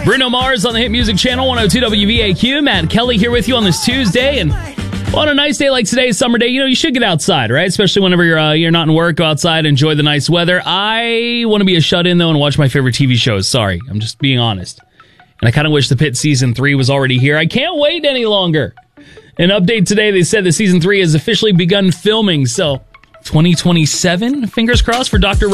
Bruno Mars on the Hit Music Channel, 102 WVAQ. Matt Kelly here with you on this Tuesday. And on a nice day like today, summer day, you should get outside, right? Especially whenever you're not in work, go outside, enjoy the nice weather. I want to be a shut-in, though, and watch my favorite TV shows. Sorry, I'm just being honest. And I kind of wish The Pit Season 3 was already here. I can't wait any longer. An update today, they said the Season 3 has officially begun filming, so 2027, fingers crossed for Dr.